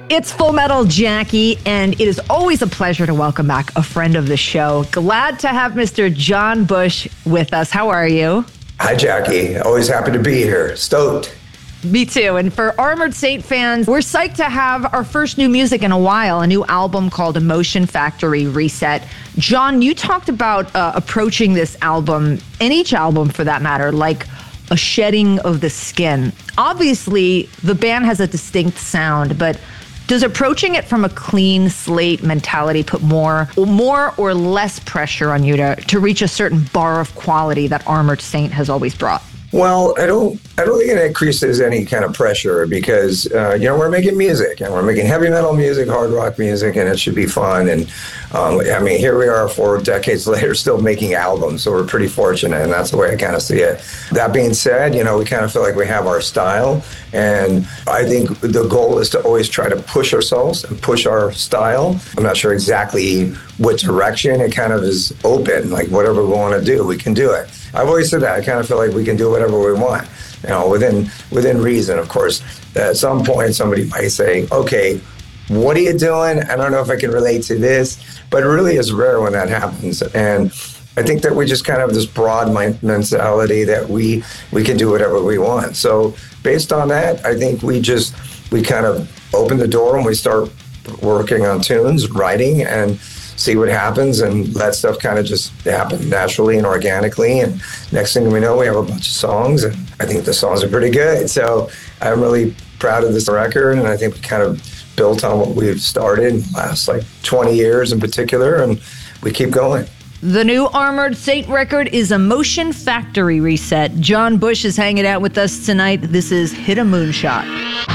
It's Full Metal Jackie, and it is always a pleasure to welcome back a friend of the show. Glad to have Mr. John Bush with us. How are you? Hi, Jackie. Always happy to be here. Stoked. Me too. And for Armored Saint fans, we're psyched to have our first new music in a while, a new album called Emotion Factory Reset. John, you talked about approaching this album, and each album for that matter, like a shedding of the skin. Obviously, the band has a distinct sound, but does approaching it from a clean slate mentality put more or less pressure on you to reach a certain bar of quality that Armored Saint has always brought? Well, I don't think it increases any kind of pressure because, we're making music and we're making heavy metal music, hard rock music, and it should be fun. And here we are 4 decades later still making albums. So we're pretty fortunate, and that's the way I kind of see it. That being said, we kind of feel like we have our style. And I think the goal is to always try to push ourselves and push our style. I'm not sure exactly what direction. It kind of is open, like whatever we want to do, we can do it. I've always said that. I kind of feel like we can do whatever we want, within reason, of course. At some point, somebody might say, okay, what are you doing? I don't know if I can relate to this, but it really is rare when that happens. And I think that we just kind of have this broad mentality that we can do whatever we want. So based on that, I think we kind of open the door and we start working on tunes, writing, and see what happens, and let stuff kind of just happen naturally and organically. And next thing we know, we have a bunch of songs, and I think the songs are pretty good. So I'm really proud of this record, and I think we kind of built on what we've started in the last 20 years in particular, and we keep going. The new Armored Saint record is Emotion Factory Reset. John Bush is hanging out with us tonight. This is Hit a Moonshot.